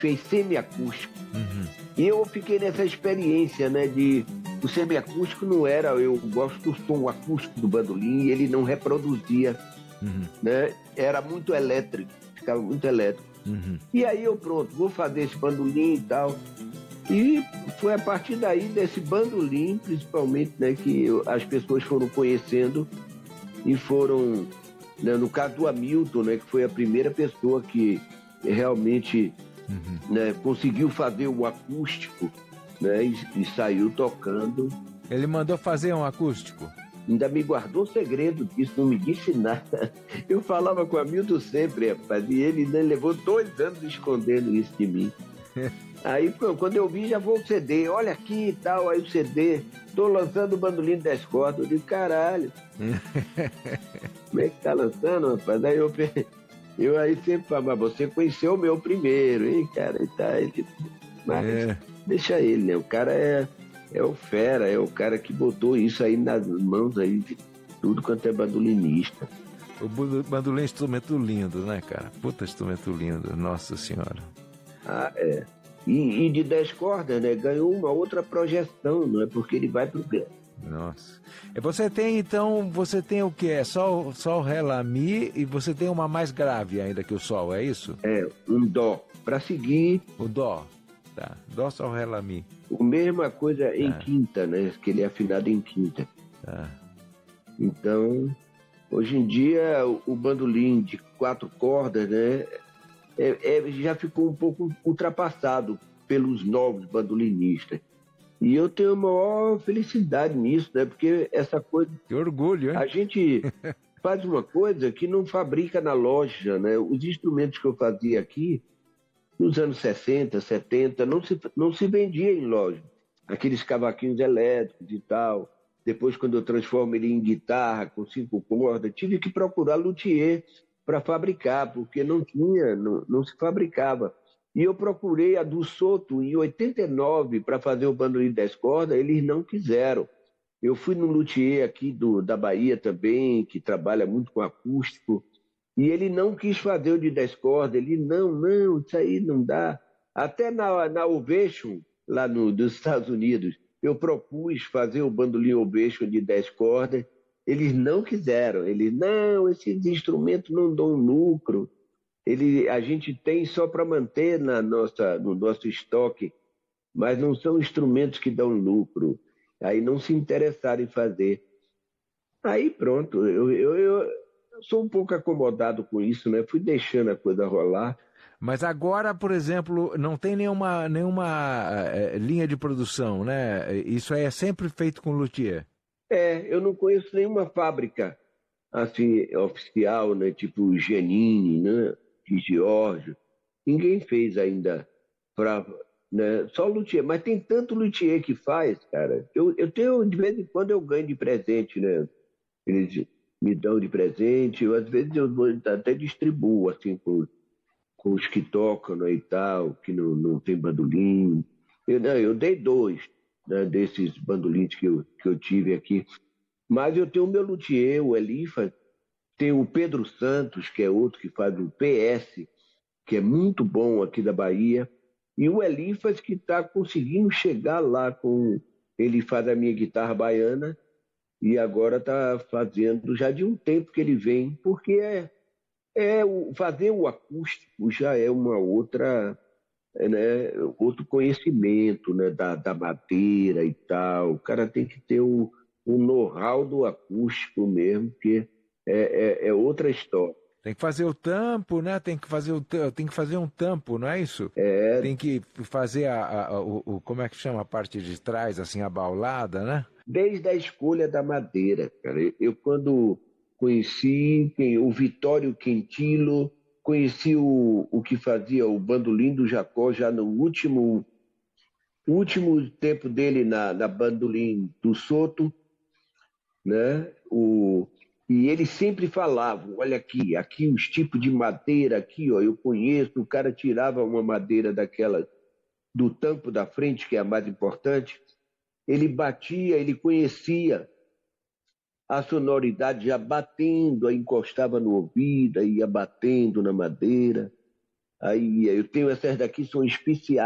fez semiacústico. Uhum. E eu fiquei nessa experiência, né, de... O semiacústico não era... Eu gosto do som acústico do bandolim e ele não reproduzia, né? Era muito elétrico, ficava muito elétrico. E aí eu, pronto, vou fazer esse bandolim e tal. E foi a partir daí, desse bandolim, principalmente, né, que as pessoas foram conhecendo e foram... Né, no caso do Hamilton, né, que foi a primeira pessoa que realmente né, conseguiu fazer o acústico, né, e saiu tocando. Ele mandou fazer um acústico? Ainda me guardou o segredo disso, não me disse nada. Eu falava com o Hamilton sempre, rapaz, e ele né, levou 2 anos escondendo isso de mim. Aí, quando eu vi, já vou o CD, olha aqui e tal, aí o CD, tô lançando o bandolim de 10 cordas. Eu digo, caralho, como é que tá lançando, rapaz? Aí eu aí sempre falo, mas você conheceu o meu primeiro, hein, cara? E tá, mas deixa ele, né? O cara é o fera, é o cara que botou isso aí nas mãos aí de tudo quanto é bandolinista. O bandolim é instrumento lindo, né, cara? Puta instrumento lindo, nossa senhora. Ah, é. E de 10 cordas, né? Ganhou uma outra projeção, não é? Porque ele vai pro grande. Nossa. E você tem, então, você tem o que? É sol, ré, lá, mi, e você tem uma mais grave ainda que o sol, é isso? É, um dó. Pra seguir... O dó. Tá. Dó, sol, ré, lá, mi. A mesma coisa em quinta, né? Que ele é afinado em quinta. Tá. Então, hoje em dia, o bandolim de 4 cordas, né? Já ficou um pouco ultrapassado pelos novos bandolinistas. E eu tenho a maior felicidade nisso, né? Porque essa coisa... Que orgulho, hein? A gente faz uma coisa que não fabrica na loja, né? Os instrumentos que eu fazia aqui, nos anos 60, 70, não se vendia em loja. Aqueles cavaquinhos elétricos e tal. Depois, quando eu transformo ele em guitarra com 5 cordas, tive que procurar luthier para fabricar, porque não se fabricava. E eu procurei a do Soto em 89 para fazer o bandolim de 10 cordas, eles não quiseram. Eu fui no luthier aqui da Bahia também, que trabalha muito com acústico, e ele não quis fazer o de 10 cordas. Ele, não, isso aí não dá. Até na Ovation, lá dos Estados Unidos, eu propus fazer o bandolim Ovation de 10 cordas, eles não quiseram. Eles, não, esses instrumentos não dão lucro. A gente tem só para manter no nosso estoque, mas não são instrumentos que dão lucro. Aí não se interessaram em fazer. Aí pronto, eu sou um pouco acomodado com isso, né? Fui deixando a coisa rolar. Mas agora, por exemplo, não tem nenhuma linha de produção, né? Isso aí é sempre feito com luthier. Eu não conheço nenhuma fábrica assim oficial, né? Tipo Genini, né? De Giorgio. Ninguém fez ainda para, né? Só luthier, mas tem tanto luthier que faz, cara. Eu tenho, de vez em quando eu ganho de presente, né? Eles me dão de presente, às vezes eu até distribuo assim com os que tocam, né, e tal, que não tem bandolim. Eu dei 2, né, desses bandolins que eu tive aqui. Mas eu tenho o meu luthier, o Elifa, tem o Pedro Santos, que é outro que faz o PS, que é muito bom aqui da Bahia, e o Elifas que está conseguindo chegar lá com... Ele faz a minha guitarra baiana e agora está fazendo, já de um tempo que ele vem, porque fazer o acústico já é uma outra, né, outro conhecimento, né, da madeira e tal. O cara tem que ter o know-how do acústico mesmo, que é outra história. Tem que fazer o tampo, né? Tem que fazer um tampo, não é isso? Tem que fazer como é que chama a parte de trás, assim, a baulada, né? Desde a escolha da madeira, cara. Eu quando conheci o Vitório Quintilo, conheci o que fazia o bandolim do Jacó já no último tempo dele na bandolim do Soto, né? E ele sempre falava, olha aqui os tipos de madeira aqui, ó, eu conheço. O cara tirava uma madeira daquela do tampo da frente, que é a mais importante, ele batia, ele conhecia a sonoridade já batendo, aí encostava no ouvido, aí ia batendo na madeira. Aí eu tenho essas daqui, são especiais.